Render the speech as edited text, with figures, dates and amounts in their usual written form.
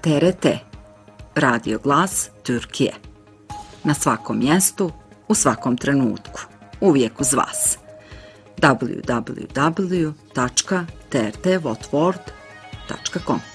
TRT, Radio Glas Türkiye. Na svakom mjestu, u svakom trenutku, uvijek uz vas. www.trtvotword.com